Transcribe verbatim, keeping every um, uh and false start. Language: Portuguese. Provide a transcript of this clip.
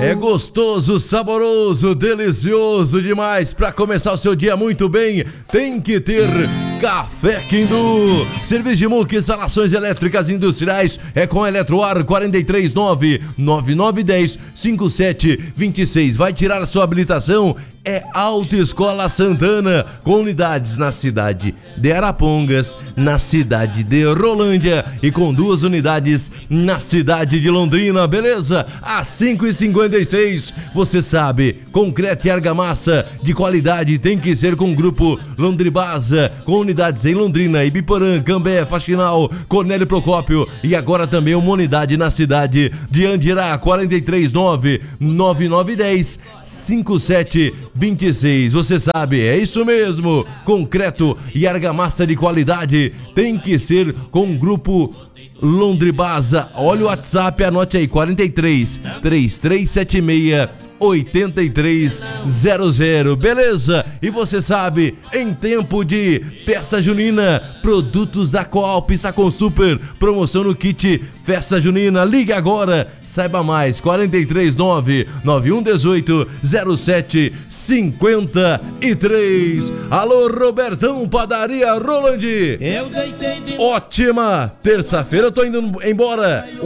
É gostoso, saboroso, delicioso demais. Pra começar o seu dia muito bem, tem que ter Café Quindu. Serviço de muque, instalações elétricas industriais é com Eletroar quatro três nove, nove nove um zero, cinco sete dois seis. Vai tirar a sua habilitação? É Autoescola Santana, com unidades na cidade de Arapongas, na cidade de Rolândia e com duas unidades na cidade de Londrina, beleza? Às cinco e cinquenta e seis, você sabe, concreto e argamassa de qualidade tem que ser com o grupo Londribasa, com unidades em Londrina, Ibiporã, Cambé, Faxinal, Cornélio Procópio e agora também uma unidade na cidade de Andirá, quatro três nove, nove nove um zero, cinco sete vinte e seis. Você sabe, é isso mesmo, concreto e argamassa de qualidade tem que ser com o grupo Londribasa. Olha o WhatsApp, anote aí, quarenta e três, trinta e três setenta e seis, oitenta e três zero zero, beleza? E você sabe, em tempo de festa junina, produtos da Coalp está com super promoção no kit Festa Junina. Ligue agora, saiba mais, quarenta e três nove, nove um um oito, zero sete cinco três. Alô, Robertão, Padaria Rolandi. Eu deitei de... Ótima terça-feira, eu tô indo embora.